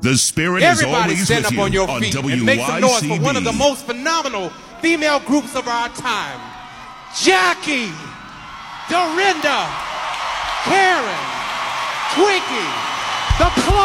The spirit Everybody is always stand with up you on your feet and make some noise for one of the most phenomenal female groups of our time. Jackie, Dorinda, Karen, Twinkie, the Club.